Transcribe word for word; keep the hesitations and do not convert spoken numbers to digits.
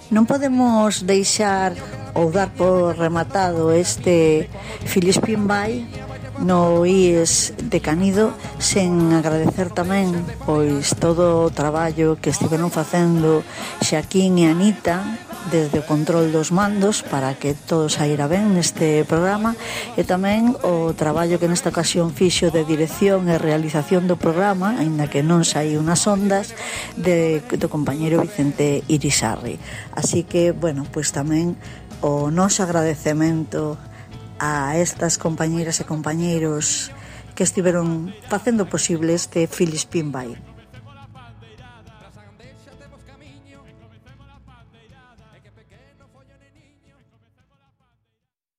Non podemos deixar ou dar por rematado este Filispín Vai no I E S de Canido sen agradecer tamén pois todo o traballo que estiveron facendo Xaquín e Anita desde o control dos mandos para que todo saíra ben neste programa, e tamén o traballo que nesta ocasión fixo de dirección e realización do programa, aínda que non saiu nas ondas, de, do compañeiro Vicente Irisarri. Así que, bueno, pois tamén o noso agradecemento a estas compañeiras e compañeiros que estiveron facendo posible este Filispín Vai.